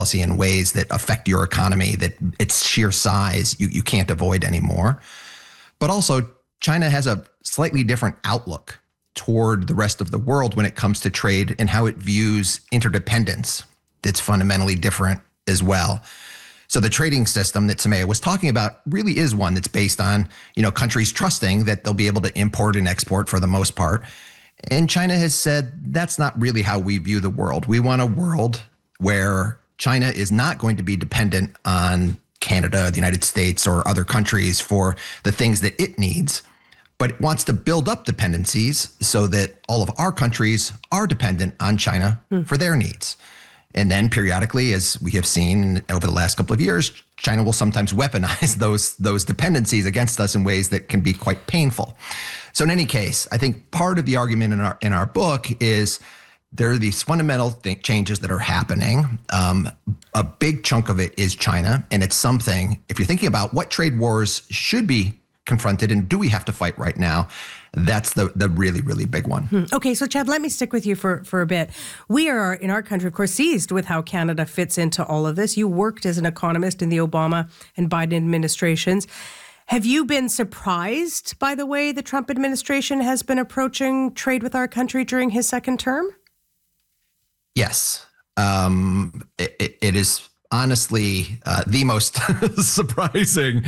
in ways that affect your economy, that its sheer size you can't avoid anymore. But also, China has a slightly different outlook toward the rest of the world when it comes to trade and how it views interdependence. That's fundamentally different as well. So the trading system that Soumaya was talking about really is one that's based on, countries trusting that they'll be able to import and export for the most part. And China has said that's not really how we view the world. We want a world where China is not going to be dependent on Canada, the United States, or other countries for the things that it needs, but it wants to build up dependencies so that all of our countries are dependent on China for their needs. And then periodically, as we have seen over the last couple of years, China will sometimes weaponize those dependencies against us in ways that can be quite painful. So in any case, I think part of the argument in our book is there are these fundamental changes that are happening. A big chunk of it is China, and it's something, if you're thinking about what trade wars should be confronted and do we have to fight right now, that's the really, really big one. Okay, so Chad, let me stick with you for a bit. We are, in our country, of course, seized with how Canada fits into all of this. You worked as an economist in the Obama and Biden administrations. Have you been surprised by the way the Trump administration has been approaching trade with our country during his second term? Yes. It is honestly the most surprising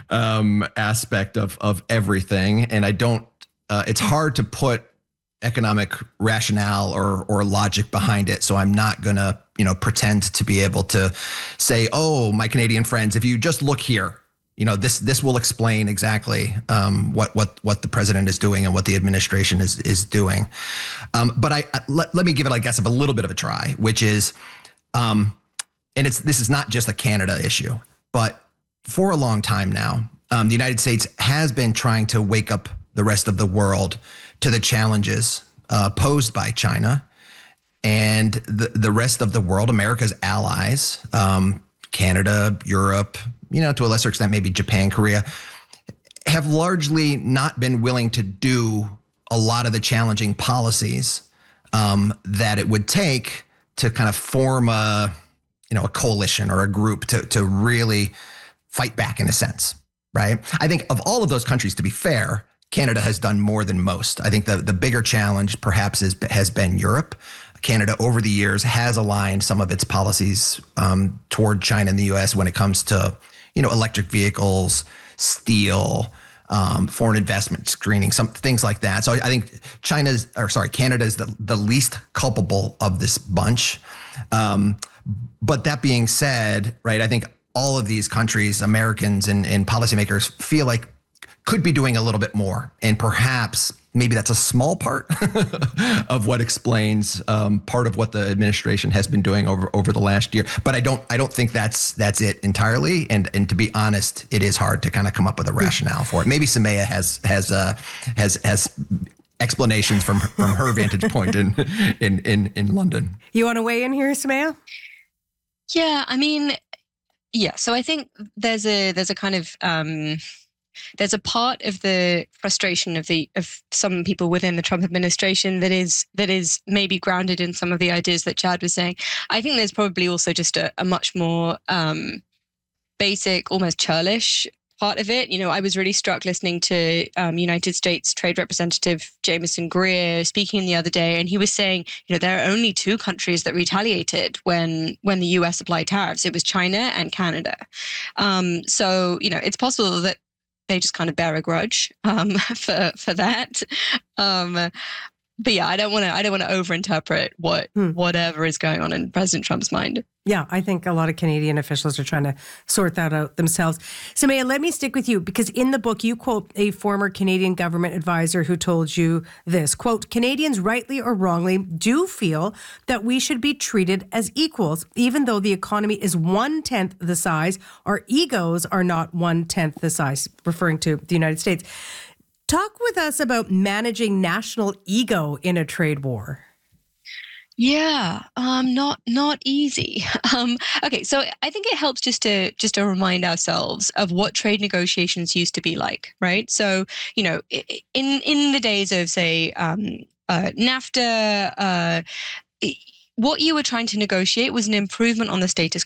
aspect of everything. And I don't, it's hard to put economic rationale or logic behind it. So I'm not going to, pretend to be able to say, oh, my Canadian friends, if you just look here, this will explain exactly what the president is doing and what the administration is doing. But let me give it, I guess, a little bit of a try, which is, and this is not just a Canada issue, but for a long time now, the United States has been trying to wake up the rest of the world to the challenges posed by China and the rest of the world, America's allies, Canada, Europe, to a lesser extent, maybe Japan, Korea, have largely not been willing to do a lot of the challenging policies that it would take to kind of form a coalition or a group to really fight back in a sense, right? I think of all of those countries, to be fair, Canada has done more than most. I think the bigger challenge perhaps has been Europe. Canada over the years has aligned some of its policies toward China and the U.S. when it comes to, electric vehicles, steel, foreign investment screening, some things like that. So I think Canada is the least culpable of this bunch. But that being said, right, I think all of these countries, Americans and policymakers feel like could be doing a little bit more. And perhaps maybe that's a small part of what explains part of what the administration has been doing over the last year. But I don't think that's it entirely. And to be honest, it is hard to kind of come up with a rationale for it. Maybe Soumaya has explanations from her vantage point in London. You want to weigh in here, Soumaya? Yeah, so I think there's a kind of there's a part of the frustration of some people within the Trump administration that is maybe grounded in some of the ideas that Chad was saying. I think there's probably also just a much more basic, almost churlish part of it. I was really struck listening to United States Trade Representative Jameson Greer speaking the other day, and he was saying, there are only two countries that retaliated when the US applied tariffs. It was China and Canada. So, it's possible that they just kind of bear a grudge for that. But yeah, I don't want to overinterpret whatever is going on in President Trump's mind. Yeah, I think a lot of Canadian officials are trying to sort that out themselves. Soumaya, let me stick with you because in the book you quote a former Canadian government advisor who told you this, quote, Canadians rightly or wrongly do feel that we should be treated as equals, even though the economy is 1/10 the size, our egos are not 1/10 the size, referring to the United States. Talk with us about managing national ego in a trade war. Yeah, not easy. Okay, so I think it helps just to remind ourselves of what trade negotiations used to be like, right? So, in the days of say NAFTA, what you were trying to negotiate was an improvement on the status